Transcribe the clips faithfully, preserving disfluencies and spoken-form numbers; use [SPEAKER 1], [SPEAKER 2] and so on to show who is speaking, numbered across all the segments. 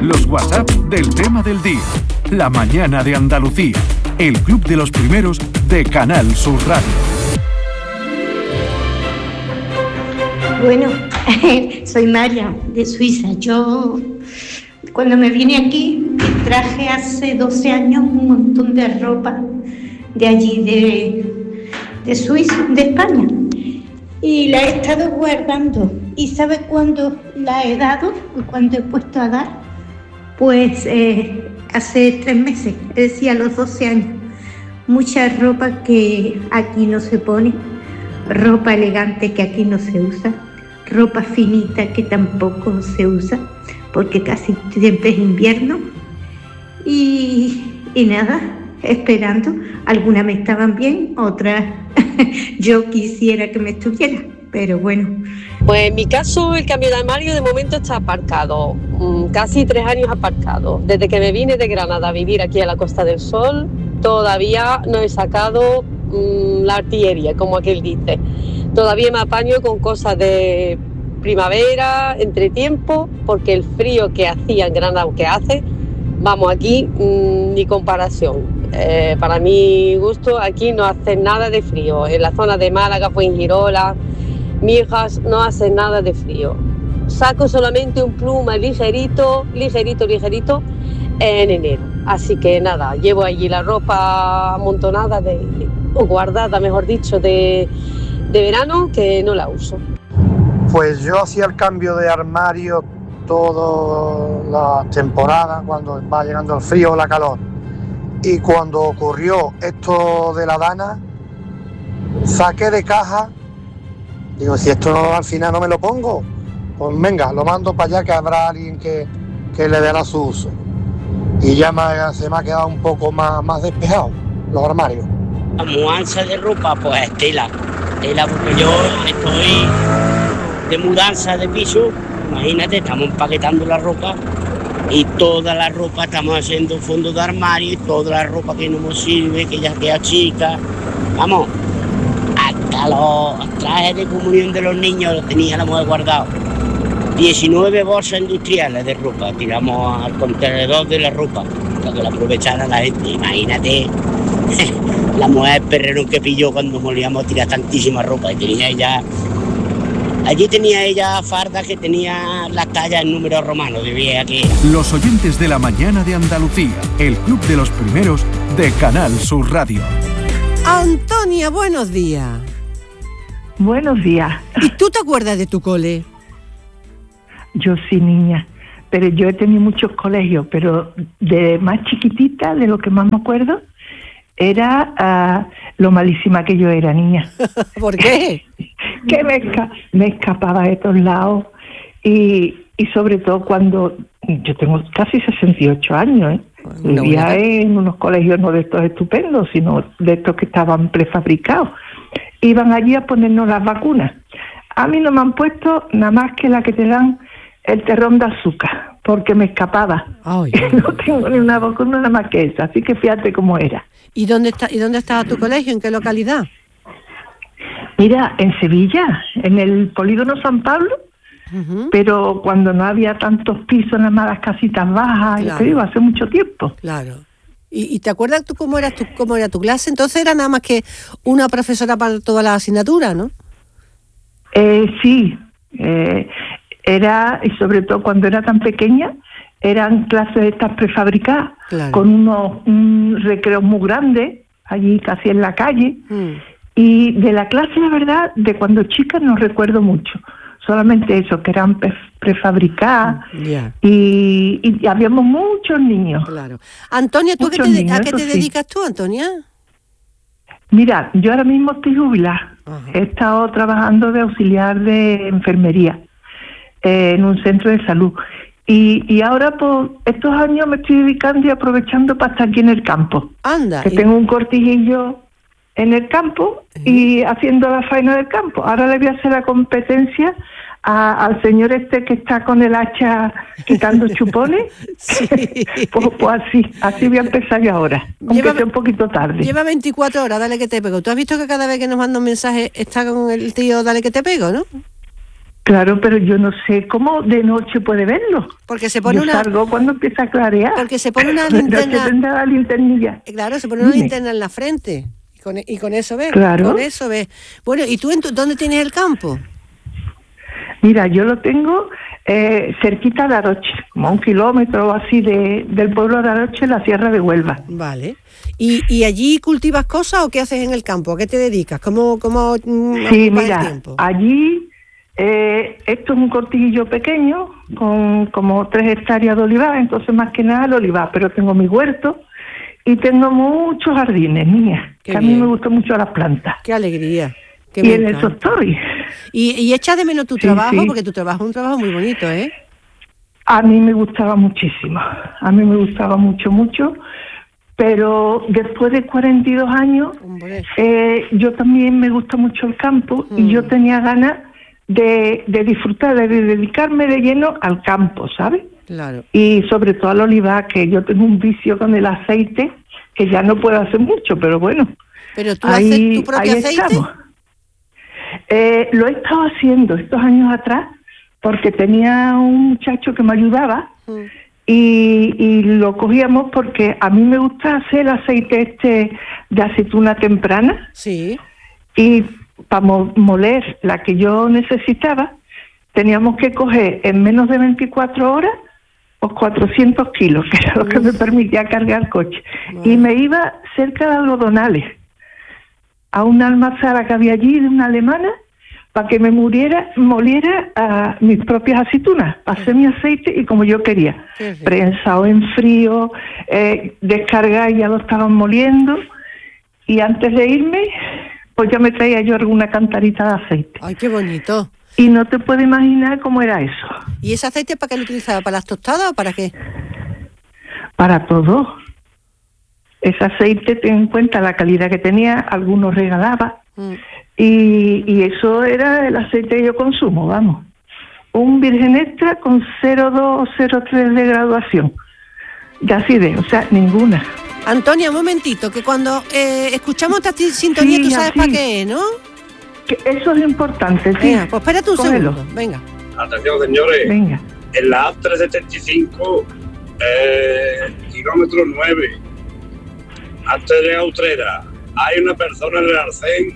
[SPEAKER 1] Los WhatsApp del tema del día. La mañana de Andalucía. El club de los primeros de Canal Sur Radio.
[SPEAKER 2] Bueno, soy María, de Suiza. Yo, cuando me vine aquí, traje hace doce años un montón de ropa de allí, de, de Suiza, de España. Y la he estado guardando. ¿Y sabe cuándo la he dado? ¿Cuándo he puesto a dar? Pues eh, hace tres meses, es decir, a los doce años. Mucha ropa que aquí no se pone, ropa elegante que aquí no se usa, ropa finita que tampoco se usa, porque casi siempre es invierno. Y, y nada, esperando. Algunas me estaban bien, otras yo quisiera que me estuviera, pero bueno.
[SPEAKER 3] Pues en mi caso el cambio de armario de momento está aparcado, casi tres años aparcado. Desde que me vine de Granada a vivir aquí a la Costa del Sol, todavía no he sacado mmm, la artillería, como aquel dice. Todavía me apaño con cosas de primavera, entretiempo, porque el frío que hacía en Granada, que hace, vamos, aquí mmm, ni comparación. Eh, para mi gusto, aquí no hace nada de frío. En la zona de Málaga, Fuengirola, Mijas, no hace nada de frío. Saco solamente un pluma ligerito, ligerito, ligerito en enero. Así que nada, llevo allí la ropa amontonada, de, o guardada, mejor dicho, de, de verano, que no la uso.
[SPEAKER 4] Pues yo hacía el cambio de armario toda la temporada, cuando va llegando el frío o la calor. Y cuando ocurrió esto de la Dana, saqué de caja, digo, si esto no, al final no me lo pongo, pues venga, lo mando para allá, que habrá alguien que, que le dará su uso. Y ya me, se me ha quedado un poco más, más despejado los armarios.
[SPEAKER 5] La mudanza de ropa, pues es tela, tela, porque yo estoy de mudanza de piso, imagínate, estamos empaquetando la ropa y toda la ropa estamos haciendo fondo de armario, y toda la ropa que no nos sirve, que ya queda chica, vamos, hasta los trajes de comunión de los niños los tenía la mujer guardado. diecinueve bolsas industriales de ropa, tiramos al contenedor de la ropa, para que la aprovechara la gente. Imagínate, la mujer perrero que pilló cuando molíamos a tirar tantísima ropa, y tenía ella, allí tenía ella fardas que tenía las tallas en números romanos, de vieja que era.
[SPEAKER 1] Los oyentes de la mañana de Andalucía, el club de los primeros de Canal Sur Radio.
[SPEAKER 6] Antonia, buenos días.
[SPEAKER 7] Buenos días.
[SPEAKER 6] ¿Y tú te acuerdas de tu cole?
[SPEAKER 7] Yo sí, niña, pero yo he tenido muchos colegios, pero de más chiquitita, de lo que más me acuerdo, era uh, lo malísima que yo era, niña.
[SPEAKER 6] ¿Por qué?
[SPEAKER 7] Que me, esca- me escapaba de todos lados, y, y sobre todo cuando, yo tengo casi sesenta y ocho años, ¿eh?
[SPEAKER 6] No,
[SPEAKER 7] Vivía
[SPEAKER 6] no.
[SPEAKER 7] en unos colegios no de estos estupendos, sino de estos que estaban prefabricados. Iban allí a ponernos las vacunas. A mí no me han puesto nada más que la que te dan el terrón de azúcar, porque me escapaba.
[SPEAKER 6] Ay,
[SPEAKER 7] No tengo ni una vacuna nada más que esa, así que fíjate cómo era.
[SPEAKER 6] ¿Y dónde está, y dónde estaba tu colegio? ¿En qué localidad?
[SPEAKER 7] Mira, en Sevilla, en el polígono San Pablo,
[SPEAKER 6] Uh-huh.
[SPEAKER 7] pero cuando no había tantos pisos, nada más las casitas bajas,
[SPEAKER 6] Claro.
[SPEAKER 7] yo te digo, hace mucho tiempo.
[SPEAKER 6] Claro. ¿Y, y te acuerdas tú cómo era tu, cómo era tu clase? Entonces era nada más que una profesora para todas las asignaturas, ¿no?
[SPEAKER 7] Eh, sí, eh, era, y sobre todo cuando era tan pequeña, eran clases estas prefabricadas,
[SPEAKER 6] Claro.
[SPEAKER 7] con unos un recreos muy grandes, allí casi en la calle,
[SPEAKER 6] Mm.
[SPEAKER 7] y de la clase, la verdad, de cuando chica no recuerdo mucho, solamente eso, que eran pre- prefabricadas,
[SPEAKER 6] Ya,
[SPEAKER 7] y, y habíamos muchos niños.
[SPEAKER 6] claro. Antonia, ¿tú a qué
[SPEAKER 7] Muchos
[SPEAKER 6] te, de-
[SPEAKER 7] niños,
[SPEAKER 6] a qué
[SPEAKER 7] eso
[SPEAKER 6] te
[SPEAKER 7] sí.
[SPEAKER 6] dedicas tú, Antonia?
[SPEAKER 7] Mira, yo ahora mismo estoy jubilada.
[SPEAKER 6] Ajá.
[SPEAKER 7] He estado trabajando de auxiliar de enfermería eh, en un centro de salud. Y, y ahora, por estos años, me estoy dedicando y aprovechando para estar aquí en el campo.
[SPEAKER 6] Anda.
[SPEAKER 7] Que
[SPEAKER 6] y-
[SPEAKER 7] tengo un cortijillo en el campo y haciendo la faena del campo. Ahora le voy a hacer la competencia a- al señor este que está con el hacha quitando chupones.
[SPEAKER 6] Sí.
[SPEAKER 7] pues, pues así, así voy a empezar yo ahora, aunque
[SPEAKER 6] Lleva-
[SPEAKER 7] sea un poquito tarde.
[SPEAKER 6] Lleva veinticuatro horas, dale que te pego. ¿Tú has visto que cada vez que nos manda un mensaje está con el tío dale que te pego, no?
[SPEAKER 7] Claro, pero yo no sé cómo de noche puede verlo.
[SPEAKER 6] Porque se pone
[SPEAKER 7] yo
[SPEAKER 6] una...
[SPEAKER 7] salgo cuando empieza a clarear.
[SPEAKER 6] Porque se pone una linterna...
[SPEAKER 7] tendrá la linternilla.
[SPEAKER 6] Claro, se pone una
[SPEAKER 7] Dime.
[SPEAKER 6] linterna en la frente. Y con, y con eso ves.
[SPEAKER 7] Claro.
[SPEAKER 6] Con eso ves. Bueno, ¿y tú en tu, dónde tienes el campo?
[SPEAKER 7] Mira, yo lo tengo eh, cerquita de Aroche, como a un kilómetro o así de, del pueblo de Aroche, la Sierra de Huelva.
[SPEAKER 6] Vale. ¿Y, y allí cultivas cosas o qué haces en el campo? ¿A qué te dedicas? ¿Cómo, cómo mm,
[SPEAKER 7] Sí,
[SPEAKER 6] ocupas
[SPEAKER 7] mira,
[SPEAKER 6] el tiempo?
[SPEAKER 7] allí eh, esto es un cortijillo pequeño con como tres hectáreas de olivar, entonces más que nada el olivar, pero tengo mi huerto y tengo muchos jardines, niña,
[SPEAKER 6] Qué
[SPEAKER 7] que a mí
[SPEAKER 6] bien.
[SPEAKER 7] me gustan mucho las plantas.
[SPEAKER 6] Qué alegría. Qué
[SPEAKER 7] Y
[SPEAKER 6] me
[SPEAKER 7] en
[SPEAKER 6] encanta.
[SPEAKER 7] eso estoy.
[SPEAKER 6] Y, y echas de menos tu
[SPEAKER 7] Sí,
[SPEAKER 6] trabajo,
[SPEAKER 7] sí.
[SPEAKER 6] porque tu trabajo es un trabajo muy bonito, ¿eh?
[SPEAKER 7] A mí me gustaba muchísimo, a mí me gustaba mucho, mucho, pero después de cuarenta y dos años,
[SPEAKER 6] Hombre.
[SPEAKER 7] eh, yo también me gusta mucho el campo
[SPEAKER 6] Mm.
[SPEAKER 7] y yo tenía ganas de, de disfrutar, de dedicarme de lleno al campo, ¿sabes?
[SPEAKER 6] Claro.
[SPEAKER 7] Y sobre todo al olivar, que yo tengo un vicio con el aceite, que ya no puedo hacer mucho, pero bueno.
[SPEAKER 6] ¿Pero tú
[SPEAKER 7] ahí,
[SPEAKER 6] haces tu propio
[SPEAKER 7] ahí
[SPEAKER 6] aceite?
[SPEAKER 7] estamos. Eh, lo he estado haciendo estos años atrás, porque tenía un muchacho que me ayudaba,
[SPEAKER 6] Mm.
[SPEAKER 7] y, y lo cogíamos porque a mí me gusta hacer el aceite este de aceituna temprana,
[SPEAKER 6] Sí.
[SPEAKER 7] y para mo- moler la que yo necesitaba teníamos que coger en menos de veinticuatro horas los cuatrocientos kilos, que era lo que me permitía cargar el coche.
[SPEAKER 6] Vale.
[SPEAKER 7] Y me iba cerca de Algodonales a una almazara que había allí de una alemana para que me muriera, moliera a mis propias aceitunas, pasé mi aceite y como yo quería,
[SPEAKER 6] Qué rico.
[SPEAKER 7] prensado en frío, eh, descargar y ya lo estaban moliendo, y antes de irme pues ya me traía yo alguna cantarita de aceite.
[SPEAKER 6] Ay, qué bonito.
[SPEAKER 7] Y no te puedes imaginar cómo era eso.
[SPEAKER 6] ¿Y ese aceite para qué lo utilizaba? ¿Para las tostadas o para qué?
[SPEAKER 7] Para todo. Ese aceite, ten en cuenta la calidad que tenía, algunos regalaba,
[SPEAKER 6] Mm.
[SPEAKER 7] y, y eso era el aceite que yo consumo, vamos. Un virgen extra con cero coma dos o cero coma tres de graduación de acidez, o sea, ninguna.
[SPEAKER 6] Antonia, un momentito, que cuando eh, escuchamos esta ti- sintonía
[SPEAKER 7] Sí,
[SPEAKER 6] tú sabes
[SPEAKER 7] así.
[SPEAKER 6] para qué, ¿no?
[SPEAKER 7] Que eso es importante, sí.
[SPEAKER 6] Venga, pues espérate un
[SPEAKER 7] Cógelo.
[SPEAKER 6] segundo. Venga.
[SPEAKER 8] Atención, señores.
[SPEAKER 7] Venga.
[SPEAKER 8] En la A trescientos setenta y cinco, eh, kilómetro nueve, antes de Utrera, hay una persona en el arcén,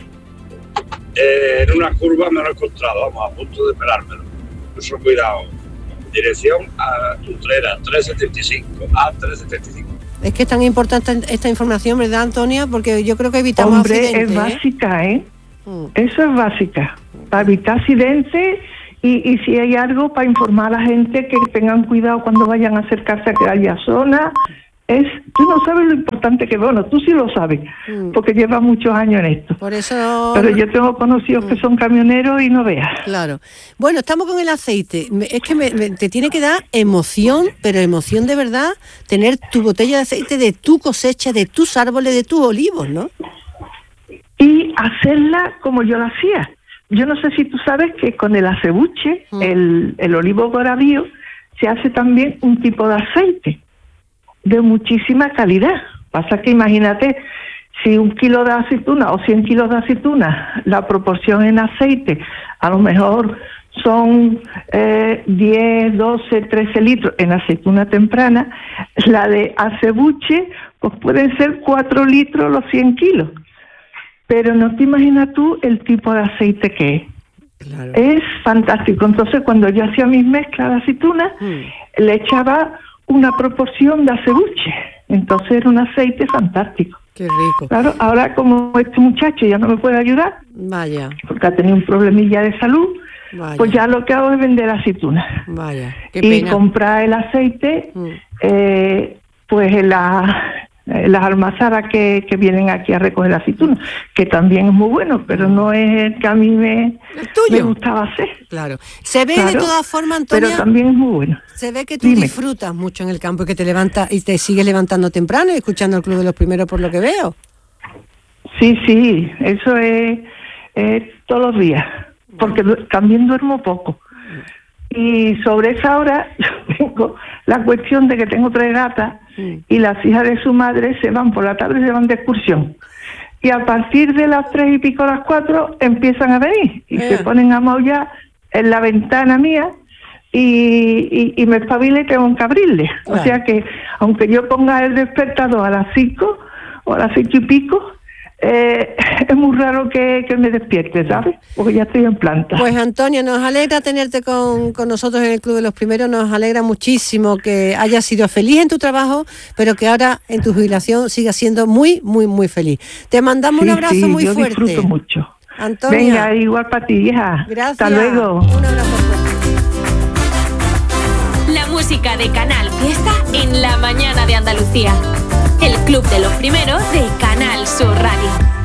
[SPEAKER 8] eh, en una curva me lo he encontrado, vamos, a punto de esperármelo. Mucho cuidado. Dirección a Utrera, trescientos setenta y cinco, A trescientos setenta y cinco.
[SPEAKER 6] Es que es tan importante esta información, ¿verdad, Antonia? Porque yo creo que evitamos
[SPEAKER 7] Hombre,
[SPEAKER 6] accidentes,
[SPEAKER 7] es
[SPEAKER 6] ¿eh?
[SPEAKER 7] básica, ¿eh?
[SPEAKER 6] Mm.
[SPEAKER 7] Eso es básica, para evitar accidentes y, y si hay algo para informar a la gente que tengan cuidado cuando vayan a acercarse a aquella zona. Es, tú no sabes lo importante que es, bueno, tú sí lo sabes,
[SPEAKER 6] Mm.
[SPEAKER 7] porque llevas muchos años en esto.
[SPEAKER 6] Por eso...
[SPEAKER 7] Pero yo tengo conocidos que son camioneros y no veas.
[SPEAKER 6] Claro. Bueno, estamos con el aceite. Me- Es que me- me- te tiene que dar emoción, pero emoción de verdad, tener tu botella de aceite de tu cosecha, de tus árboles, de tus olivos, ¿no?
[SPEAKER 7] Y hacerla como yo la hacía. Yo no sé si tú sabes que con el acebuche,
[SPEAKER 6] Mm.
[SPEAKER 7] el, el olivo goravío, se hace también un tipo de aceite de muchísima calidad. Pasa que imagínate, si un kilo de aceituna o cien kilos de aceituna, la proporción en aceite a lo mejor son eh, diez, doce, trece litros en aceituna temprana, la de acebuche pues pueden ser cuatro litros los cien kilos. Pero no te imaginas tú el tipo de aceite que es.
[SPEAKER 6] Claro.
[SPEAKER 7] Es fantástico. Entonces, cuando yo hacía mis mezclas de aceituna,
[SPEAKER 6] Mm.
[SPEAKER 7] le echaba una proporción de acebuche. Entonces era un aceite fantástico.
[SPEAKER 6] Qué rico.
[SPEAKER 7] Claro, ahora como este muchacho ya no me puede ayudar,
[SPEAKER 6] Vaya,
[SPEAKER 7] porque ha tenido un problemilla de salud,
[SPEAKER 6] vaya,
[SPEAKER 7] pues ya lo que hago es vender aceituna.
[SPEAKER 6] vaya. Qué
[SPEAKER 7] Y
[SPEAKER 6] pena.
[SPEAKER 7] comprar el aceite,
[SPEAKER 6] Mm.
[SPEAKER 7] eh, pues en la... las almazaras que, que vienen aquí a recoger la aceituna, que también es muy bueno, pero no es el que a mí me,
[SPEAKER 6] El tuyo.
[SPEAKER 7] me gustaba hacer.
[SPEAKER 6] Claro. Se ve de
[SPEAKER 7] Claro,
[SPEAKER 6] todas formas,
[SPEAKER 7] Pero
[SPEAKER 6] Antonia,
[SPEAKER 7] también es muy bueno.
[SPEAKER 6] se ve que tú
[SPEAKER 7] Dime.
[SPEAKER 6] disfrutas mucho en el campo y que te levantas y te sigues levantando temprano y escuchando el Club de los Primeros por lo que veo.
[SPEAKER 7] Sí, sí, eso es, es todos los días, porque du- también duermo poco. Y sobre esa hora yo tengo la cuestión de que tengo tres gatas y las hijas de su madre se van por la tarde, se van de excursión. Y a partir de las tres y pico, las cuatro, empiezan a venir y
[SPEAKER 6] Eh.
[SPEAKER 7] se ponen a maullar en la ventana mía y, y, y me espabile y tengo que abrirle. Claro. O sea que, aunque yo ponga el despertador a las cinco o a las cinco y pico, Eh, es muy raro que, que me despierte, ¿sabes? Porque ya estoy en planta.
[SPEAKER 6] Pues Antonia, nos alegra tenerte con, con nosotros en el Club de los Primeros, nos alegra muchísimo que hayas sido feliz en tu trabajo, pero que ahora en tu jubilación sigas siendo muy, muy, muy feliz. Te mandamos sí, un abrazo sí, muy
[SPEAKER 7] yo
[SPEAKER 6] fuerte.
[SPEAKER 7] Disfruto mucho.
[SPEAKER 6] Antonia.
[SPEAKER 7] Venga, igual para ti, hija.
[SPEAKER 6] Gracias.
[SPEAKER 7] Hasta luego.
[SPEAKER 6] Un abrazo fuerte.
[SPEAKER 9] La música de Canal Fiesta en la mañana de Andalucía. El Club de los Primeros de Canal Sur Radio.